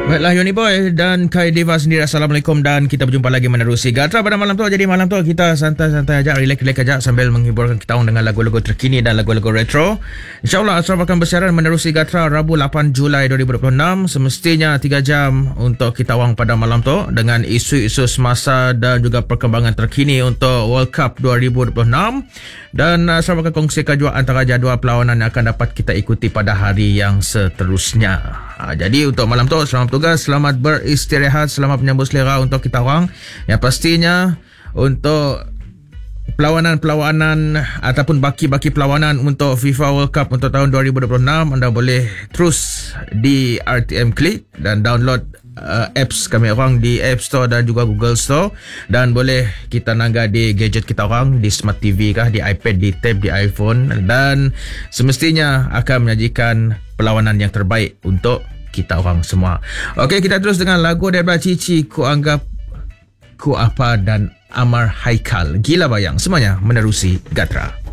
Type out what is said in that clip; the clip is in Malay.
Baiklah Yoni Boy dan Kai Deva sendiri, Assalamualaikum, dan kita berjumpa lagi menerusi Gatra pada malam tu. Jadi malam tu kita santai-santai aja, relax-relax aja sambil menghiburkan kita orang dengan lagu-lagu terkini dan lagu-lagu retro. InsyaAllah Ashraf akan bersiaran menerusi Gatra Rabu 8 Julai 2026. Semestinya 3 jam untuk kita orang pada malam tu dengan isu-isu semasa dan juga perkembangan terkini untuk World Cup 2026. Dan Ashraf akan kongsikan juga antara jadual perlawanan yang akan dapat kita ikuti pada hari yang seterusnya. Jadi untuk malam tu, selamat tugas, selamat beristirahat, selamat menyambut selera untuk kita orang. Yang pastinya untuk perlawanan ataupun baki-baki perlawanan untuk FIFA World Cup untuk tahun 2026, anda boleh terus di RTM Klik dan download apps kami orang di App Store dan juga Google Store, dan boleh kita nangga di gadget kita orang, di Smart TV kah, di iPad, di tab, di iPhone, dan semestinya akan menyajikan perlawanan yang terbaik untuk kita orang semua. Okey, kita terus dengan lagu daripada Cici, Ku Anggap Ku Apa, dan Amar Haikal, Gila Bayang, semuanya menerusi Gatra.